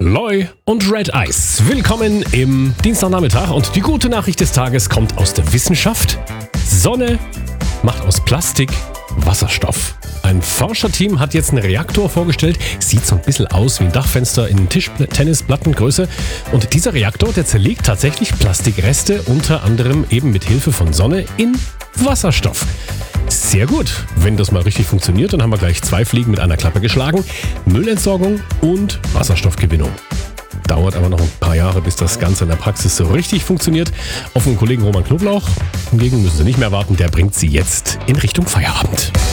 Loi und Red Ice. Willkommen im Dienstagnachmittag und die gute Nachricht des Tages kommt aus der Wissenschaft. Sonne macht aus Plastik Wasserstoff. Ein Forscherteam hat jetzt einen Reaktor vorgestellt. Sieht so ein bisschen aus wie ein Dachfenster in Tischtennisplattengröße. Und dieser Reaktor, der zerlegt tatsächlich Plastikreste, unter anderem eben mit Hilfe von Sonne, in Wasserstoff. Sehr gut. Wenn das mal richtig funktioniert, dann haben wir gleich 2 Fliegen mit einer Klappe geschlagen. Müllentsorgung und Wasserstoffgewinnung. Dauert aber noch ein paar Jahre, bis das Ganze in der Praxis so richtig funktioniert. Auf den Kollegen Roman Knoblauch hingegen müssen Sie nicht mehr warten, der bringt Sie jetzt in Richtung Feierabend.